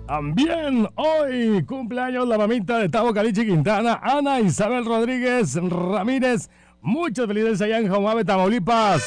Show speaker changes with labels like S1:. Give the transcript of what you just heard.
S1: También hoy cumpleaños la mamita de Tavo Calichi Quintana, Ana Isabel Rodríguez Ramírez. Muchas felicidades allá en Jaumabe, Tamaulipas.